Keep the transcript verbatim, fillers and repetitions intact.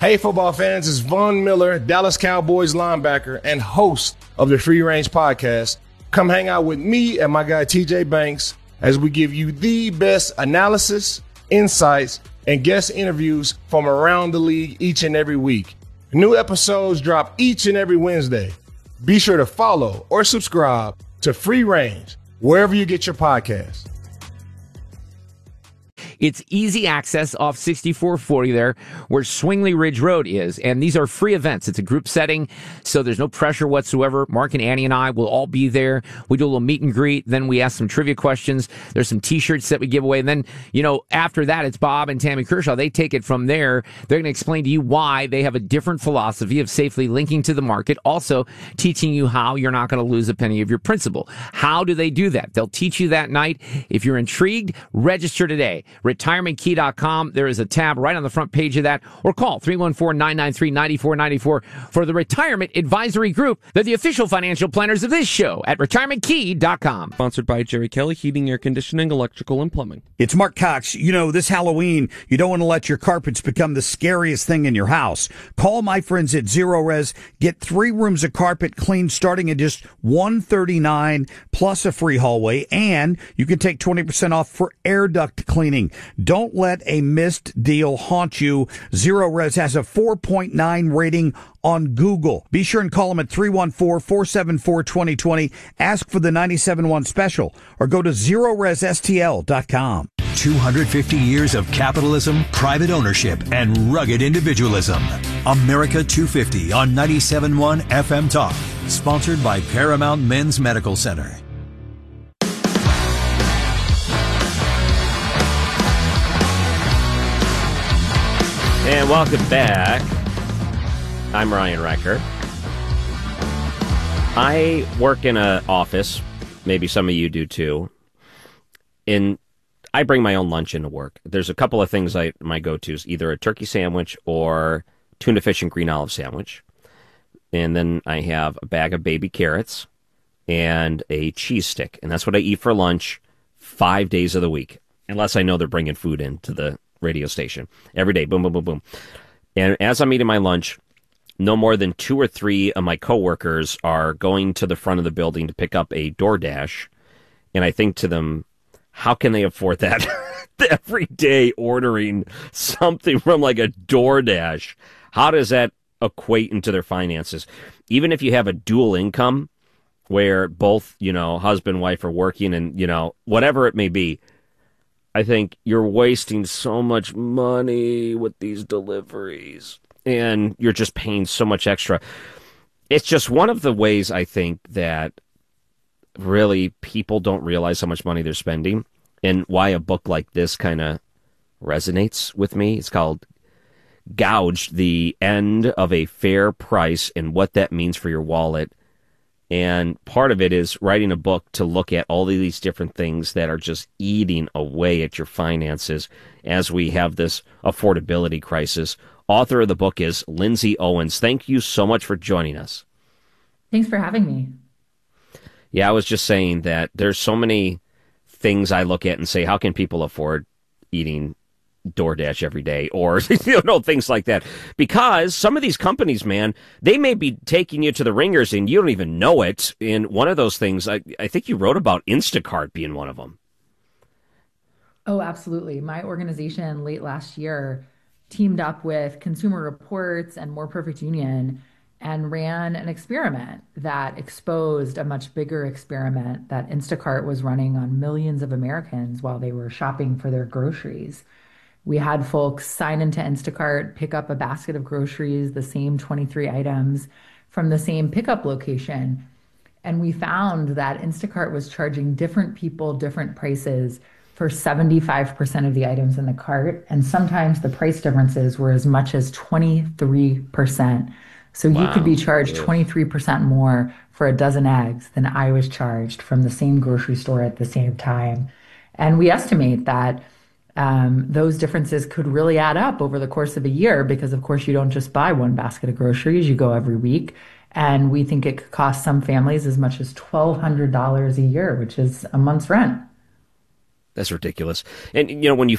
Hey, football fans, it's Von Miller, Dallas Cowboys linebacker and host of the Free Range Podcast. Come hang out with me and my guy T J Banks as we give you the best analysis, insights, and guest interviews from around the league each and every week. New episodes drop each and every Wednesday. Be sure to follow or subscribe to Free Range wherever you get your podcasts. It's easy access off sixty-four forty there where Swingley Ridge Road is. And these are free events. It's a group setting, so there's no pressure whatsoever. Mark and Annie and I will all be there. We do a little meet and greet. Then we ask some trivia questions. There's some T-shirts that we give away. And then, you know, after that, it's Bob and Tammy Kershaw. They take it from there. They're going to explain to you why they have a different philosophy of safely linking to the market. Also teaching you how you're not going to lose a penny of your principal. How do they do that? They'll teach you that night. If you're intrigued, register today. retirement key dot com. There is a tab right on the front page of that, or call three one four, nine nine three, nine four nine four for the Retirement Advisory Group. They're the official financial planners of this show at retirement key dot com. Sponsored by Jerry Kelly Heating, Air Conditioning, Electrical, and Plumbing. It's Mark Cox. You know, this Halloween, you don't want to let your carpets become the scariest thing in your house. Call my friends at Zero Res. Get three rooms of carpet cleaned starting at just one hundred thirty-nine dollars plus a free hallway, and you can take twenty percent off for air duct cleaning. Don't let a missed deal haunt you. Zero Res has a four point nine rating on Google. Be sure and call them at three one four, four seven four, two zero two zero. Ask for the ninety-seven point one special or go to zero res s t l dot com. two hundred fifty years of capitalism, private ownership, and rugged individualism. America two fifty on ninety-seven point one F M Talk. Sponsored by Paramount Men's Medical Center. And welcome back. I'm Ryan Recker. I work in an office. Maybe some of you do too. In I bring my own lunch into work. There's a couple of things I my go-tos, either a turkey sandwich or tuna fish and green olive sandwich. And then I have a bag of baby carrots and a cheese stick. And that's what I eat for lunch five days of the week. Unless I know they're bringing food into the radio station. Every day, boom, boom, boom, boom. And as I'm eating my lunch, no more than two or three of my coworkers are going to the front of the building to pick up a DoorDash. And I think to them, how can they afford that? Every day ordering something from like a DoorDash. How does that equate into their finances? Even if you have a dual income where both, you know, husband, wife are working and, you know, whatever it may be, I think you're wasting so much money with these deliveries and you're just paying so much extra. It's just one of the ways I think that really people don't realize how much money they're spending and why a book like this kind of resonates with me. It's called Gouged, the End of a Fair Price and what that means for your wallet. And part of it is writing a book to look at all of these different things that are just eating away at your finances as we have this affordability crisis. Author of the book is Lindsay Owens. Thank you so much for joining us. Thanks for having me. Yeah, I was just saying that there's so many things I look at and say, how can people afford eating DoorDash every day or, you know, things like that? Because some of these companies, man, they may be taking you to the ringers and you don't even know it. And one of those things, I, I think you wrote about Instacart being one of them. Oh, absolutely. My organization late last year teamed up with Consumer Reports and More Perfect Union and ran an experiment that exposed a much bigger experiment that Instacart was running on millions of Americans while they were shopping for their groceries. We had folks sign into Instacart, pick up a basket of groceries, the same twenty-three items from the same pickup location. And we found that Instacart was charging different people different prices for seventy-five percent of the items in the cart. And sometimes the price differences were as much as twenty-three percent. So wow. You could be charged twenty-three percent more for a dozen eggs than I was charged from the same grocery store at the same time. And we estimate that Um, those differences could really add up over the course of a year because, of course, you don't just buy one basket of groceries, you go every week. And we think it could cost some families as much as twelve hundred dollars a year, which is a month's rent. That's ridiculous. And, you know, when you